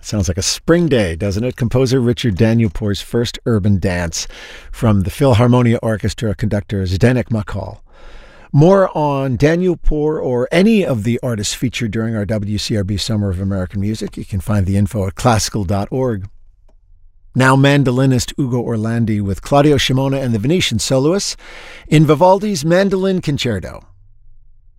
Sounds like a spring day, doesn't it? Composer Richard Danielpour's first urban dance from the Philharmonia Orchestra conductor Zdenek Makol. More on Danielpour or any of the artists featured during our WCRB Summer of American Music. You can find the info at classical.org. Now mandolinist Ugo Orlandi with Claudio Scimona and the Venetian Soloists in Vivaldi's Mandolin Concerto.